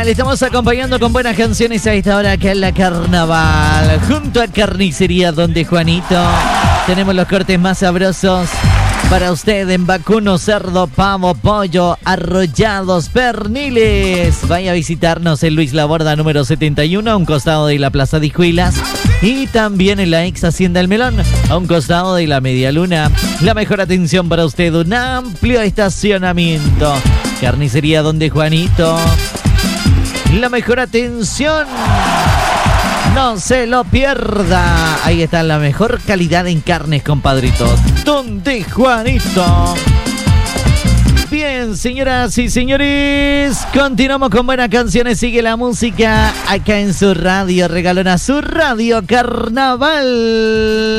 le estamos acompañando con buenas canciones a esta hora acá en la Carnaval. Junto a Carnicería Donde Juanito tenemos los cortes más sabrosos para usted en vacuno, cerdo, pavo, pollo, arrollados, perniles. Vaya a visitarnos en Luis Laborda número 71, a un costado de la Plaza de Hijuelas. Y también en la ex Hacienda El Melón, a un costado de la Media Luna. La mejor atención para usted, un amplio estacionamiento. Carnicería Donde Juanito. La mejor atención. No se lo pierda. Ahí está la mejor calidad en carnes, compadrito. Donde Juanito. Bien, señoras y señores, continuamos con buenas canciones. Sigue la música acá en su radio regalona, su radio Carnaval.